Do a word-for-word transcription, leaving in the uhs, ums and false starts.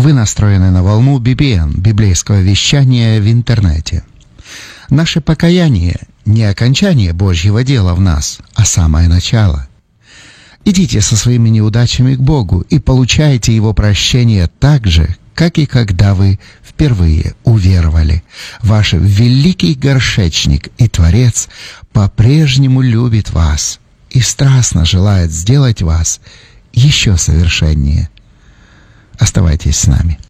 Вы настроены на волну би би эн, библейского вещания в интернете. Наше покаяние — не окончание Божьего дела в нас, а самое начало. Идите со своими неудачами к Богу и получайте Его прощение так же, как и когда вы впервые уверовали. Ваш великий горшечник и Творец по-прежнему любит вас и страстно желает сделать вас еще совершеннее. Оставайтесь с нами.